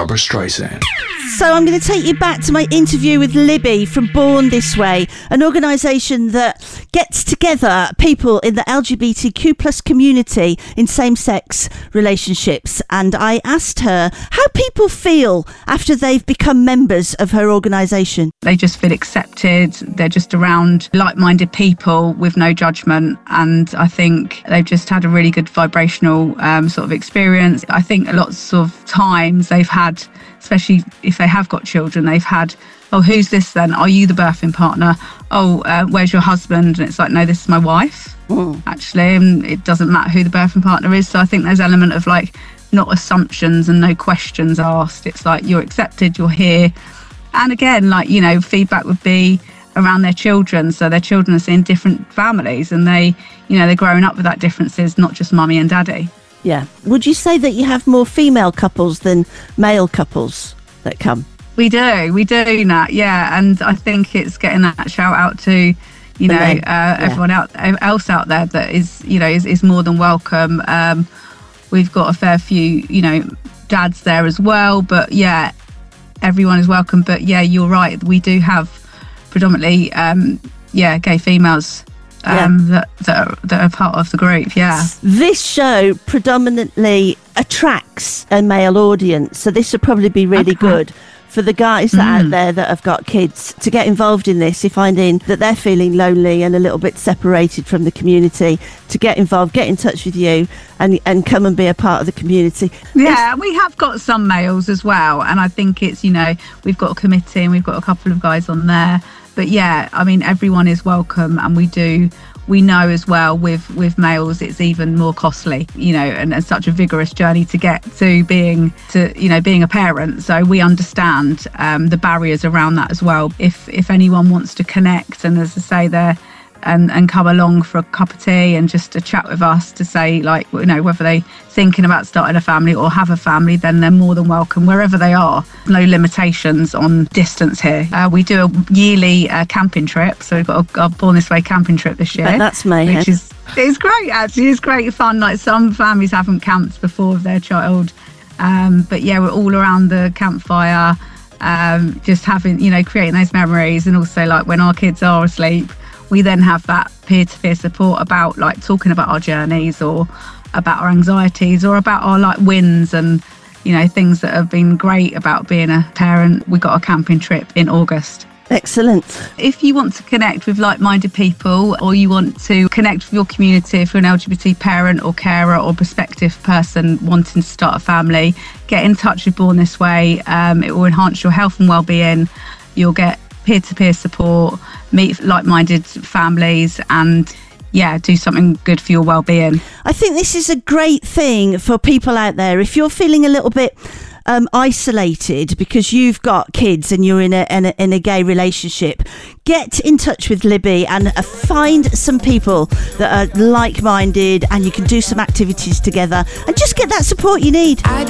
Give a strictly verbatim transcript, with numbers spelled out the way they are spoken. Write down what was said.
Barbara Streisand. So I'm going to take you back to my interview with Libby from Born This Way, an organisation that gets together people in the L G B T Q plus community in same-sex relationships. And I asked her how people feel after they've become members of her organisation. They just feel accepted. They're just around like-minded people with no judgment. And I think they've just had a really good vibrational um, sort of experience. I think lots of times they've had, especially if they have got children, they've had, oh, who's this then? Are you the birthing partner? Oh, uh, where's your husband? And it's like, no, this is my wife, mm. actually. And it doesn't matter who the birthing partner is. So I think there's an element of like, not assumptions and no questions asked. It's like, you're accepted, you're here. And again, like, you know, feedback would be around their children. So their children are seeing different families and they, you know, they're growing up with that differences, not just mummy and daddy. Yeah. Would you say that you have more female couples than male couples that come? We do, we do, Nat, yeah. And I think it's getting that shout out to, you know, uh, yeah. everyone out, else out there that is, you know, is, is more than welcome. Um, we've got a fair few, you know, dads there as well. But yeah, everyone is welcome. But yeah, you're right. We do have predominantly, um, yeah, gay females Um, yeah. that, that, are, that are part of the group, yeah. This show predominantly attracts a male audience, so this would probably be really okay. good for the guys that mm. out there that have got kids to get involved in this. You're finding that they're feeling lonely and a little bit separated from the community, to get involved, get in touch with you and and come and be a part of the community. Yeah, it's- we have got some males as well, and I think it's, you know, we've got a committee and we've got a couple of guys on there. But yeah, I mean, everyone is welcome, and we do, we know as well with, with males, it's even more costly, you know, and, and such a vigorous journey to get to being, to, you know, being a parent. So we understand um, the barriers around that as well. If if anyone wants to connect, and as I say, they're, and, and come along for a cup of tea and just to chat with us to say, like, you know, whether they thinking about starting a family or have a family, then they're more than welcome wherever they are. No limitations on distance here. Uh, we do a yearly uh, camping trip, so we've got a, a Born This Way camping trip this year. But that's mayhem. Which is, it's great, actually. It's great fun. Like, some families haven't camped before with their child, um, but yeah, we're all around the campfire, um, just having, you know, creating those memories. And also, like, when our kids are asleep, we then have that peer-to-peer support about, like, talking about our journeys or about our anxieties or about our, like, wins and, you know, things that have been great about being a parent. We got a camping trip in August. Excellent. If you want to connect with like-minded people, or you want to connect with your community, if you're an L G B T parent or carer or prospective person wanting to start a family, get in touch with Born This Way. Um, it will enhance your health and well-being. You'll get peer-to-peer support, meet like-minded families, and yeah, do something good for your well-being. I think this is a great thing for people out there. If you're feeling a little bit um, isolated because you've got kids and you're in a, in a in a gay relationship, get in touch with Libby and uh, find some people that are like-minded, and you can do some activities together and just get that support you need. I